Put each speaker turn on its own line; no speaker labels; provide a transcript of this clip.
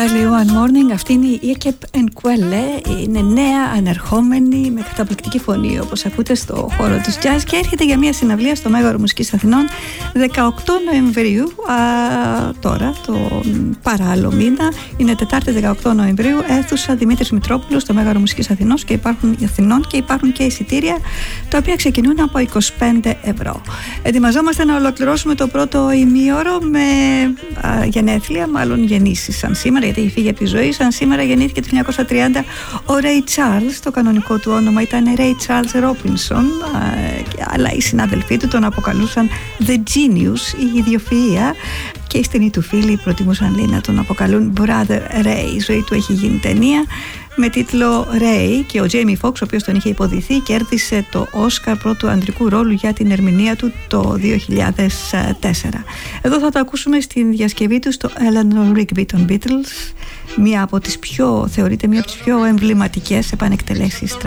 Early One Morning, αυτή είναι η Ekep Enquelle, είναι νέα ανερχόμενη με καταπληκτική φωνή όπως ακούτε στο χώρο της jazz και έρχεται για μια συναυλία στο Μέγαρο Μουσικής Αθηνών 18 Νοεμβρίου, τώρα τον παράλληλο μήνα, είναι Τετάρτη 18 Νοεμβρίου, αίθουσα Δημήτρης Μητρόπουλος στο Μέγαρο Μουσικής Αθηνών και υπάρχουν και εισιτήρια τα οποία ξεκινούν από 25 ευρώ. Ετοιμαζόμαστε να ολοκληρώσουμε το πρώτο ημίωρο με γενέθλια, μάλλον γεννήσεις σαν σήμερα, γιατί έχει φύγει από τη ζωή. Σαν σήμερα γεννήθηκε το 1930 ο Ray Charles, το κανονικό του όνομα ήταν Ray Charles Robinson, αλλά οι συνάδελφοί του τον αποκαλούσαν The Genius, η ιδιοφυΐα, και οι στενοί του φίλοι προτιμούσαν να τον αποκαλούν Brother Ray. Η ζωή του έχει γίνει ταινία με τίτλο Ray και ο Jamie Foxx, ο οποίος τον είχε υποδηθεί, κέρδισε το Όσκαρ πρώτου ανδρικού ρόλου για την ερμηνεία του το 2004. Εδώ θα το ακούσουμε στην διασκευή του στο Eleanor Rigby των Beatles, θεωρείται μία από τις πιο εμβληματικές επανεκτελέσεις